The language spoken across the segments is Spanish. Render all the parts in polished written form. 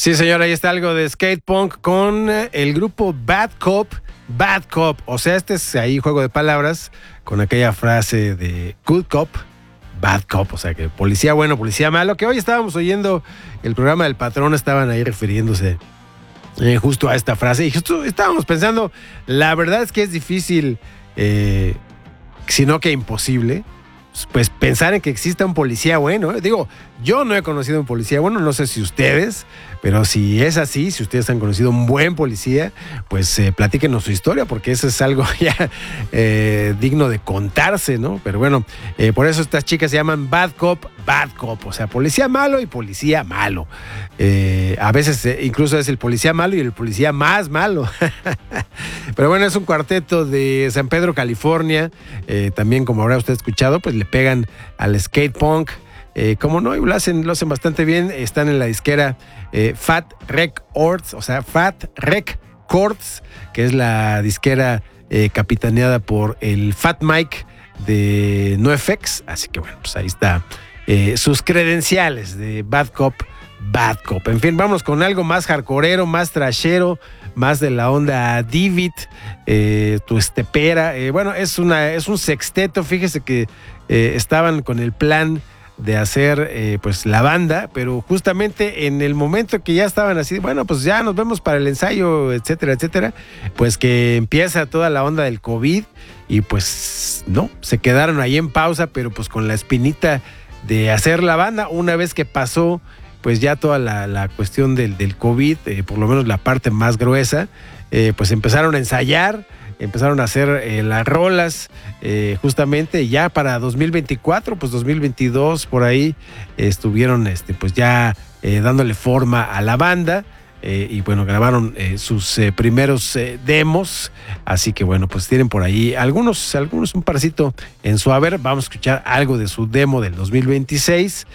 Sí, señor, ahí está algo de skate punk con el grupo Bad Cop. Bad Cop, o sea, este es ahí juego de palabras con aquella frase de Good Cop, Bad Cop, o sea que policía bueno, policía malo, que hoy estábamos oyendo el programa del Patrón, estaban ahí refiriéndose justo a esta frase y justo estábamos pensando, la verdad es que es difícil, sino que imposible, pues pensar en que exista un policía bueno. Digo, yo no he conocido un policía bueno, no sé si ustedes, pero si es así, si ustedes han conocido un buen policía, pues platíquenos su historia, porque eso es algo ya digno de contarse, ¿no? Pero bueno, por eso estas chicas se llaman Bad Cop, o sea, policía malo y policía malo. A veces incluso es el policía malo y el policía más malo. Pero bueno, es un cuarteto de San Pedro, California. También, como habrá usted escuchado, pues le pegan al skate punk. Como no, y lo hacen bastante bien. Están en la disquera Fat Records, o sea, Fat Records, que es la disquera capitaneada por el Fat Mike de NoFX. Así que bueno, pues ahí está sus credenciales de Bad Cop. En fin, vamos con algo más hardcoreero, más trashero, más de la onda Divid, tu estepera. Bueno, es un sexteto. Fíjese que estaban con el plan de hacer pues la banda, pero justamente en el momento que ya estaban así, bueno, pues ya nos vemos para el ensayo, etcétera, pues que empieza toda la onda del COVID y pues no, se quedaron ahí en pausa, pero pues con la espinita de hacer la banda. Una vez que pasó pues ya toda la cuestión del COVID, por lo menos la parte más gruesa, pues empezaron a ensayar, empezaron a hacer las rolas, justamente ya para 2024, pues 2022 por ahí estuvieron pues ya dándole forma a la banda. Y bueno, grabaron sus primeros demos, así que bueno, pues tienen por ahí algunos un parcito en su haber. Vamos a escuchar algo de su demo del 2026.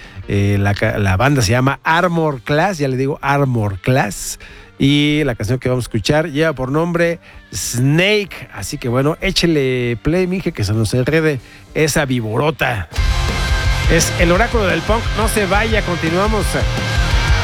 La banda se llama Armor Class, ya le digo Armor Class, y la canción que vamos a escuchar lleva por nombre Snake, así que bueno, échele play, mije, que se nos enrede esa viborota. Es el oráculo del punk, no se vaya, continuamos.